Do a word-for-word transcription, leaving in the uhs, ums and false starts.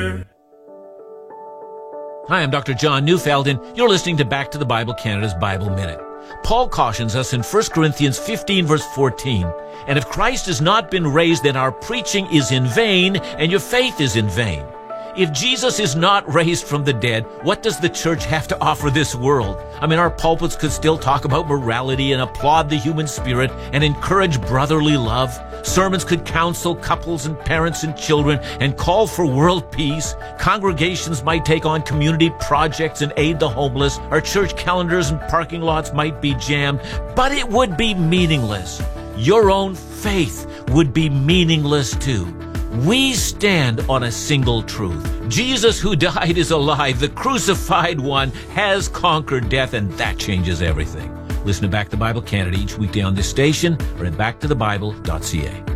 Hi, I'm Doctor John Neufeld, and you're listening to Back to the Bible Canada's Bible Minute. Paul cautions us in First Corinthians fifteen, verse fourteen, "And if Christ has not been raised, then our preaching is in vain, and your faith is in vain." If Jesus is not raised from the dead, what does the church have to offer this world? I mean, our pulpits could still talk about morality and applaud the human spirit and encourage brotherly love. Sermons could counsel couples and parents and children and call for world peace. Congregations might take on community projects and aid the homeless. Our church calendars and parking lots might be jammed, but it would be meaningless. Your own faith would be meaningless too. We stand on a single truth. Jesus who died is alive. The crucified one has conquered death, and that changes everything. Listen to Back to the Bible Canada each weekday on this station or at back to the bible dot c a.